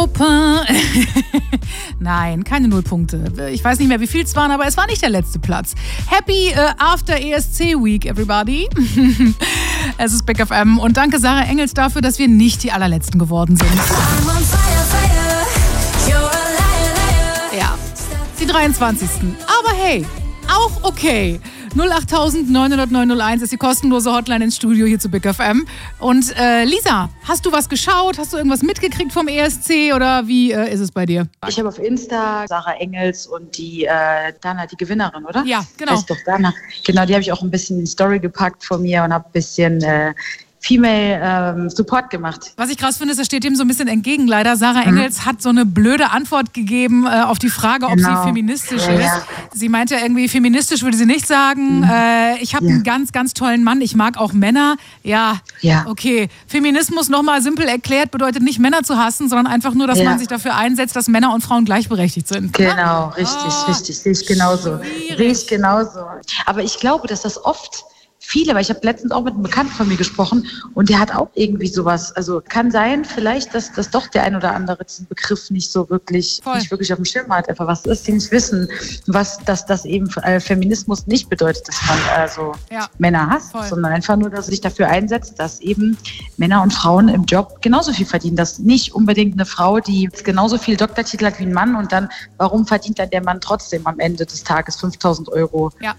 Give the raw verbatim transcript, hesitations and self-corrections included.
Nein, keine Nullpunkte. Ich weiß nicht mehr, wie viel es waren, aber es war nicht der letzte Platz. Happy uh, After E S C Week, everybody. Es ist Big F M und danke Sarah Engels dafür, dass wir nicht die allerletzten geworden sind. Ja, die dreiundzwanzigsten Aber hey, auch okay. null acht neun null null neun null eins ist die kostenlose Hotline ins Studio hier zu Big F M. Und äh, Lisa, hast du was geschaut? Hast du irgendwas mitgekriegt vom E S C oder wie äh, ist es bei dir? Ich habe auf Insta Sarah Engels und die äh, Dana, die Gewinnerin, oder? Ja, genau. Das ist doch Dana. Genau, die habe ich auch ein bisschen in die Story gepackt von mir und habe ein bisschen äh, Female ähm, Support gemacht. Was ich krass finde, ist, das steht dem so ein bisschen entgegen leider. Sarah Engels mhm. hat so eine blöde Antwort gegeben äh, auf die Frage, ob genau. sie feministisch ja, ist. Ja. Sie meinte irgendwie, feministisch würde sie nicht sagen. Mhm. Äh, ich habe ja. einen ganz, ganz tollen Mann. Ich mag auch Männer. Ja, ja. okay. Feminismus nochmal simpel erklärt bedeutet nicht Männer zu hassen, sondern einfach nur, dass ja. man sich dafür einsetzt, dass Männer und Frauen gleichberechtigt sind. Genau, ja? richtig, oh, richtig. Sehe ich genauso. Sehe ich genauso. Aber ich glaube, dass das oft viele, weil ich habe letztens auch mit einem Bekannten von mir gesprochen und der hat auch irgendwie sowas, also kann sein vielleicht, dass, dass doch der ein oder andere diesen Begriff nicht so wirklich, Voll. nicht wirklich auf dem Schirm hat, einfach was ist, die nicht wissen, was, dass das eben äh, Feminismus nicht bedeutet, dass man also ja. Männer hasst, Voll. sondern einfach nur, dass er sich dafür einsetzt, dass eben Männer und Frauen im Job genauso viel verdienen, dass nicht unbedingt eine Frau, die genauso viel Doktortitel hat wie ein Mann und dann, warum verdient dann der Mann trotzdem am Ende des Tages fünftausend Euro ja.